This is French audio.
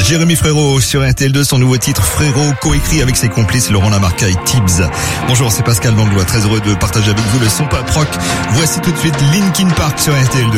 Jérémy Frérot sur RTL2, son nouveau titre Frérot, coécrit avec ses complices Laurent Lamarca et Tibbs. Bonjour, c'est Pascal Langlois, très heureux de partager avec vous le son pop rock. Voici tout de suite Linkin Park sur RTL2.